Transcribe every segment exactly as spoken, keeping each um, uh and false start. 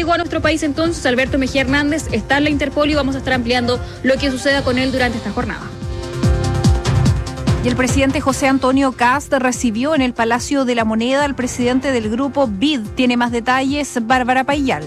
llegó a nuestro país entonces. Alberto Mejía Hernández está en la Interpol y vamos a estar ampliando lo que suceda con él durante esta jornada. Y el presidente José Antonio Kast recibió en el Palacio de la Moneda al presidente del grupo B I D. Tiene más detalles Bárbara Payal.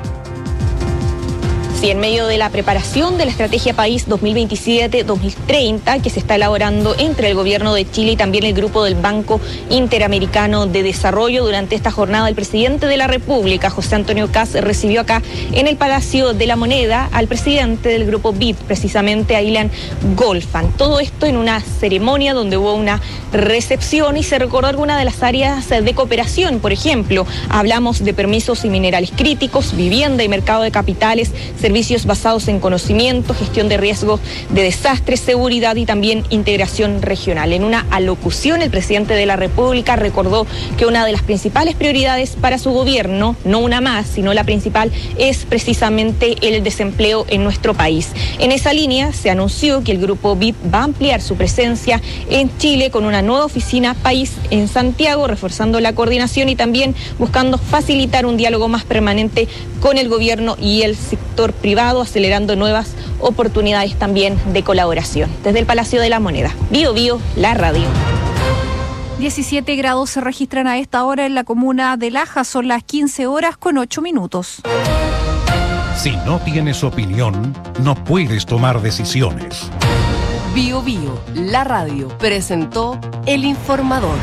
Sí, en medio de la preparación de la Estrategia País dos mil veintisiete dos mil treinta que se está elaborando entre el gobierno de Chile y también el grupo del Banco Interamericano de Desarrollo, durante esta jornada el presidente de la República, José Antonio Kast, recibió acá en el Palacio de la Moneda al presidente del grupo B I D, precisamente a Ilan Goldfand. Todo esto en una ceremonia donde hubo una recepción y se recordó algunas de las áreas de cooperación. Por ejemplo, hablamos de permisos y minerales críticos, vivienda y mercado de capitales, servicios basados en conocimiento, gestión de riesgos de desastres, seguridad y también integración regional. En una alocución, el presidente de la República recordó que una de las principales prioridades para su gobierno, no una más, sino la principal, es precisamente el desempleo en nuestro país. En esa línea, se anunció que el grupo B I D va a ampliar su presencia en Chile con una nueva oficina país en Santiago, reforzando la coordinación y también buscando facilitar un diálogo más permanente con el gobierno y el sector privado, acelerando nuevas oportunidades también de colaboración. Desde el Palacio de la Moneda, Bio Bio, la radio. diecisiete grados se registran a esta hora en la comuna de Laja. Son las quince horas con ocho minutos. Si no tienes opinión, no puedes tomar decisiones. Bio Bio, la radio, presentó El Informador.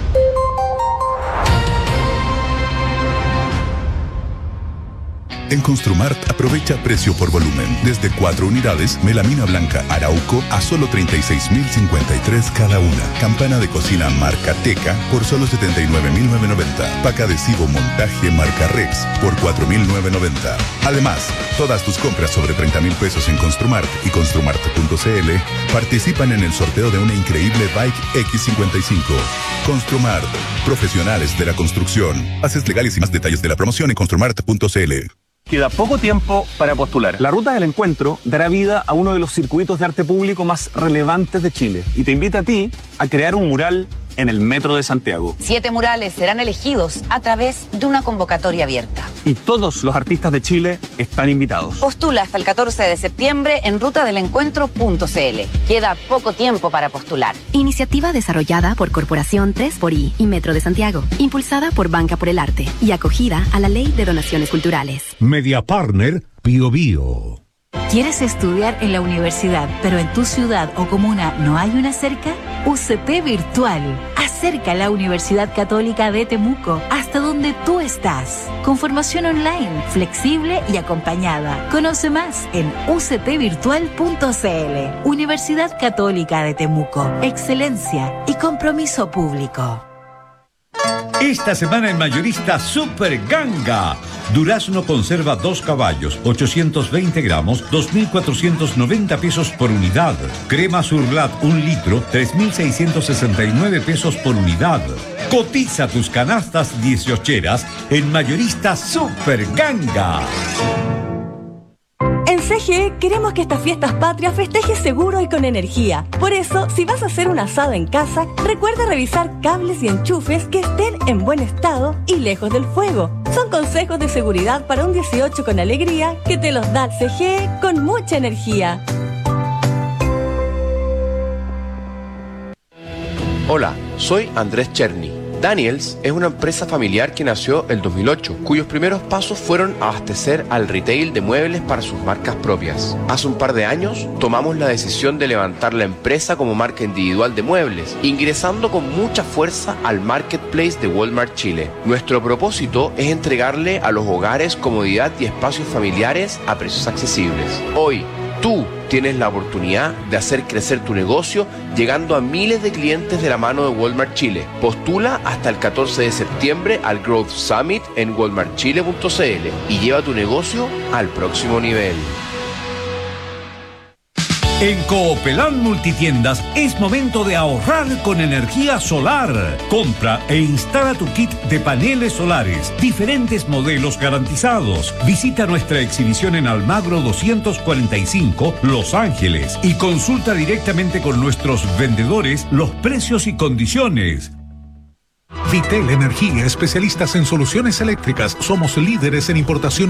En Construmart aprovecha precio por volumen. Desde cuatro unidades, melamina blanca Arauco a solo treinta y seis mil cincuenta y tres cada una. Campana de cocina marca Teca por solo setenta y nueve mil novecientos noventa. Pack adhesivo montaje marca Rex por cuatro mil novecientos noventa. Además, todas tus compras sobre treinta mil pesos en Construmart y construmart punto c l participan en el sorteo de una increíble Bike X cincuenta y cinco. Construmart, profesionales de la construcción. Bases legales y más detalles de la promoción en construmart punto c l. Queda poco tiempo para postular. La Ruta del Encuentro dará vida a uno de los circuitos de arte público más relevantes de Chile y te invita a ti a crear un mural en el Metro de Santiago. Siete murales serán elegidos a través de una convocatoria abierta. Y todos los artistas de Chile están invitados. Postula hasta el catorce de septiembre en ruta del encuentro punto c l. Queda poco tiempo para postular. Iniciativa desarrollada por Corporación tres por I y Metro de Santiago, impulsada por Banca por el Arte y acogida a la Ley de Donaciones Culturales. Media Partner Bio Bio. ¿Quieres estudiar en la universidad, pero en tu ciudad o comuna no hay una cerca? U C T Virtual. Acerca a la Universidad Católica de Temuco hasta donde tú estás. Con formación online, flexible y acompañada. Conoce más en u c t virtual punto c l. Universidad Católica de Temuco. Excelencia y compromiso público. Esta semana en Mayorista Super Ganga. Durazno conserva dos caballos, ochocientos veinte gramos, dos mil cuatrocientos noventa pesos por unidad. Crema Surlat un litro, tres mil seiscientos sesenta y nueve pesos por unidad. Cotiza tus canastas dieciocheras en Mayorista Super Ganga. En C G E queremos que estas fiestas patrias festejes seguro y con energía. Por eso, si vas a hacer un asado en casa, recuerda revisar cables y enchufes que estén en buen estado y lejos del fuego. Son consejos de seguridad para un dieciocho con alegría que te los da C G E con mucha energía. Hola, soy Andrés Cherny. Daniels es una empresa familiar que nació el dos mil ocho, cuyos primeros pasos fueron abastecer al retail de muebles para sus marcas propias. Hace un par de años tomamos la decisión de levantar la empresa como marca individual de muebles, ingresando con mucha fuerza al marketplace de Walmart Chile. Nuestro propósito es entregarle a los hogares comodidad y espacios familiares a precios accesibles. Hoy, tú tienes la oportunidad de hacer crecer tu negocio llegando a miles de clientes de la mano de Walmart Chile. Postula hasta el catorce de septiembre al Growth Summit en walmart chile punto c l y lleva tu negocio al próximo nivel. En Coopelán Multitiendas es momento de ahorrar con energía solar. Compra e instala tu kit de paneles solares, diferentes modelos garantizados. Visita nuestra exhibición en Almagro doscientos cuarenta y cinco, Los Ángeles, y consulta directamente con nuestros vendedores los precios y condiciones. Vitel Energía, especialistas en soluciones eléctricas. Somos líderes en importación